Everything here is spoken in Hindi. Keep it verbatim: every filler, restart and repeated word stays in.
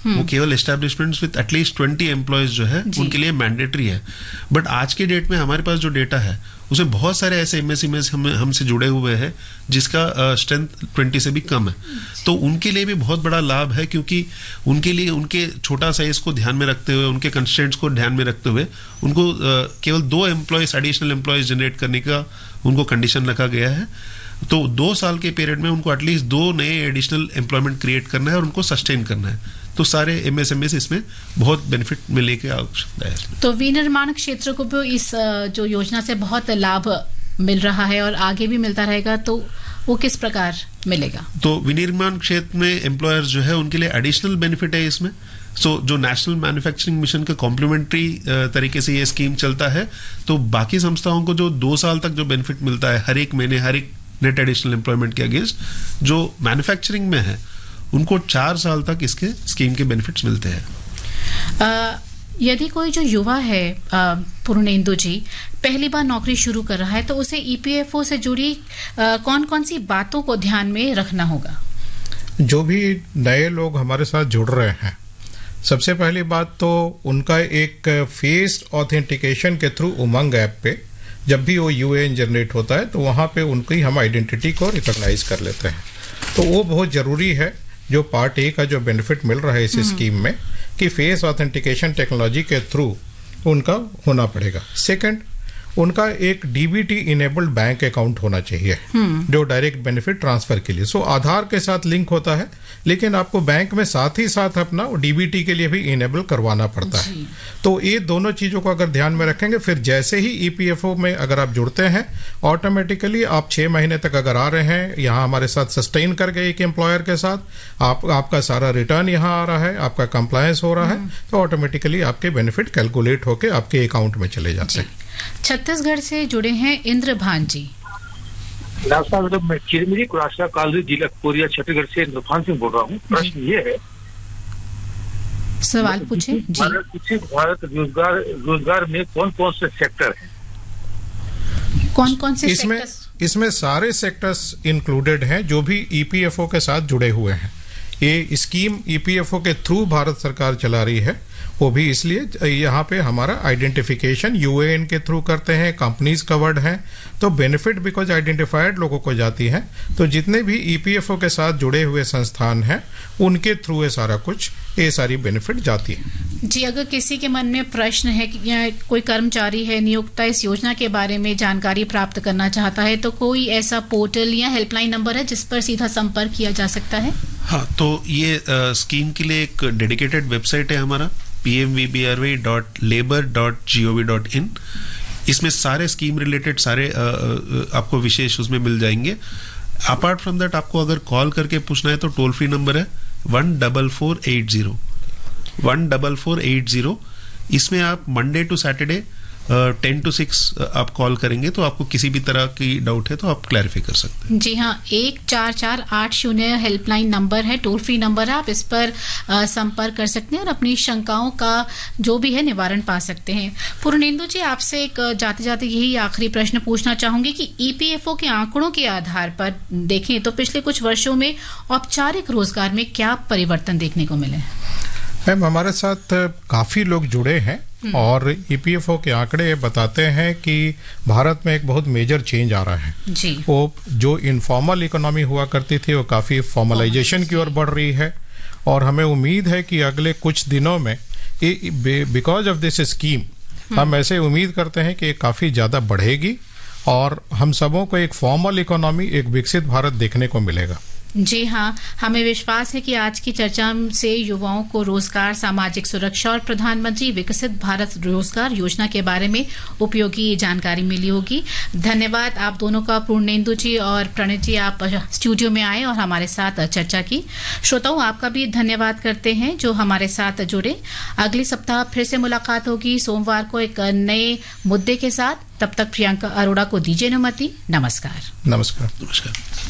वो केवल establishments with at least twenty employees जो है उनके लिए मैंडेटरी है। बट आज के डेट में हमारे पास जो डेटा है उसमें बहुत सारे ऐसे एमएसएमई हम हमसे जुड़े हुए हैं जिसका स्ट्रेंथ ट्वेंटी से भी कम है, तो उनके लिए भी बहुत बड़ा लाभ है, क्योंकि उनके लिए उनके छोटा साइज को ध्यान में रखते हुए, उनके कंस्ट्रेंट्स को ध्यान में रखते हुए उनको uh, केवल दो एम्प्लॉयज एडिशनल एम्प्लॉयज जनरेट करने का उनको कंडीशन रखा गया है। तो दो साल के पीरियड में उनको एटलीस्ट दो नए एडिशनल एम्प्लॉयमेंट क्रिएट करना है और उनको सस्टेन करना है। तो सारे एमएसएमई इसमें बहुत बेनिफिट में लेके आ सकता है। तो विनिर्माण क्षेत्र को भी इस जो योजना से बहुत लाभ मिल रहा है और आगे भी मिलता रहेगा, तो वो किस प्रकार मिलेगा? तो विनिर्माण क्षेत्र में एम्प्लॉयर्स जो है उनके लिए एडिशनल बेनिफिट है इसमें। सो so, जो नेशनल मैन्युफैक्चरिंग मिशन का कॉम्प्लीमेंट्री तरीके से ये स्कीम चलता है, तो बाकी संस्थाओं को जो दो साल तक जो बेनिफिट मिलता है हर एक महीने हर एक नेट एडिशनल एम्प्लॉयमेंट के अगेंस्ट, जो मैन्युफैक्चरिंग में है उनको चार साल तक इसके स्कीम के बेनिफिट्स मिलते हैं। यदि कोई जो युवा है पूर्णेंदु जी पहली बार नौकरी शुरू कर रहा है, तो उसे ईपीएफओ से जुड़ी कौन कौन सी बातों को ध्यान में रखना होगा? जो भी नए लोग हमारे साथ जुड़ रहे हैं, सबसे पहली बात तो उनका एक फेस ऑथेंटिकेशन के थ्रू उमंग ऐप पे जब भी वो यूएएन जनरेट होता है तो वहाँ पे उनकी हम आइडेंटिटी को रिकॉग्नाइज कर लेते हैं। तो वो बहुत ज़रूरी है, जो पार्ट ए का जो बेनिफिट मिल रहा है इस स्कीम में, कि फेस ऑथेंटिकेशन टेक्नोलॉजी के थ्रू उनका होना पड़ेगा। सेकंड, उनका एक डीबीटी इनेबल्ड बैंक अकाउंट होना चाहिए जो डायरेक्ट बेनिफिट ट्रांसफर के लिए, सो आधार के साथ लिंक होता है, लेकिन आपको बैंक में साथ ही साथ अपना डीबीटी के लिए भी इनेबल करवाना पड़ता है। तो ये दोनों चीजों को अगर ध्यान में रखेंगे, फिर जैसे ही ईपीएफओ में अगर आप जुड़ते हैं, ऑटोमेटिकली आप छह महीने तक अगर आ रहे हैं यहाँ हमारे साथ सस्टेन कर गए एक एम्प्लॉयर के साथ, आप आपका सारा रिटर्न यहाँ आ रहा है, आपका कंप्लायंस हो रहा है, तो ऑटोमेटिकली आपके बेनिफिट कैलकुलेट होके आपके अकाउंट में चले जाते हैं। छत्तीसगढ़ से जुड़े हैं इंद्रभान जी। मतलब मैं चिरमिरी कुराशा कालरी जिला कोरिया छत्तीसगढ़ से इंद्रभान सिंह बोल रहा हूँ। प्रश्न ये है, सवाल पूछे जी। भारत विकसित भारत रोजगार रोजगार में कौन कौन से सेक्टर हैं? कौन कौन से इसमें सेक्टर्स? इसमें सारे सेक्टर्स इंक्लूडेड हैं जो भी ईपीएफओ के साथ जुड़े हुए हैं। ये स्कीम ईपीएफओ के थ्रू भारत सरकार चला रही है, वो भी इसलिए यहाँ पे हमारा आइडेंटिफिकेशन यूएएन के थ्रू करते हैं, कंपनीज कवर्ड हैं, तो बेनिफिट बिकॉज आइडेंटिफाइड लोगों को जाती है। तो जितने भी ईपीएफओ के साथ जुड़े हुए संस्थान हैं उनके थ्रू ये सारा कुछ ये सारी बेनिफिट जाती है। जी, अगर किसी के मन में प्रश्न है कि या कोई कर्मचारी है नियोक्ता इस योजना के बारे में जानकारी प्राप्त करना चाहता है, तो कोई ऐसा पोर्टल या हेल्पलाइन नंबर है जिस पर सीधा संपर्क किया जा सकता है? हाँ, तो ये आ, स्कीम के लिए एक डेडिकेटेड वेबसाइट है हमारा P M we B R Y dot labour dot G O V dot in. इसमें सारे स्कीम रिलेटेड सारे आ, आ, आपको विशेष उसमें मिल जाएंगे। अपार्ट फ्रॉम दैट आपको अगर कॉल करके पूछना है तो टोल फ्री नंबर है one double four eight zero one double four eight zero. इसमें आप Monday to Saturday ten to six आप कॉल करेंगे तो आपको किसी भी तरह की डाउट है तो आप क्लैरिफाई कर सकते हैं। जी हाँ, एक चार चार आठ शून्य हेल्पलाइन नंबर है, टोल फ्री नंबर है, आप इस पर आ, संपर्क कर सकते हैं और अपनी शंकाओं का जो भी है निवारण पा सकते हैं। पूर्णेंदु जी, आपसे एक जाते जाते यही आखिरी प्रश्न पूछना चाहूंगी कि ईपीएफओ के आंकड़ों के आधार पर देखें तो पिछले कुछ वर्षों में औपचारिक रोजगार में क्या परिवर्तन देखने को मिले? मैम, हमारे साथ काफी लोग जुड़े हैं और ईपीएफओ के आंकड़े बताते हैं कि भारत में एक बहुत मेजर चेंज आ रहा है जी। वो जो इनफॉर्मल इकोनॉमी हुआ करती थी वो काफी फॉर्मलाइजेशन की ओर बढ़ रही है, और हमें उम्मीद है कि अगले कुछ दिनों में बिकॉज ऑफ दिस स्कीम हम ऐसे उम्मीद करते हैं कि ये काफी ज्यादा बढ़ेगी और हम सबों को एक फॉर्मल इकोनॉमी, एक विकसित भारत देखने को मिलेगा। जी हाँ, हमें विश्वास है कि आज की चर्चा से युवाओं को रोजगार, सामाजिक सुरक्षा और प्रधानमंत्री विकसित भारत रोजगार योजना के बारे में उपयोगी जानकारी मिली होगी। धन्यवाद आप दोनों का, पूर्णेंदु जी और प्रणित जी, आप स्टूडियो में आए और हमारे साथ चर्चा की। श्रोताओं, आपका भी धन्यवाद करते हैं जो हमारे साथ जुड़े। अगले सप्ताह फिर से मुलाकात होगी सोमवार को एक नए मुद्दे के साथ। तब तक प्रियंका अरोड़ा को दीजिए अनुमति। नमस्कार। नमस्कार। नमस्कार।